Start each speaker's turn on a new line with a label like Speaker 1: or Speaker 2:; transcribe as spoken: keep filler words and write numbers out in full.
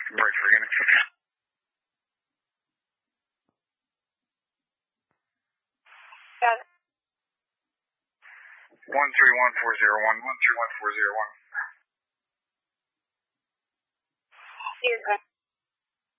Speaker 1: Break beginning.
Speaker 2: Got it.
Speaker 1: One three one four zero one. One three one four zero one.
Speaker 2: Here's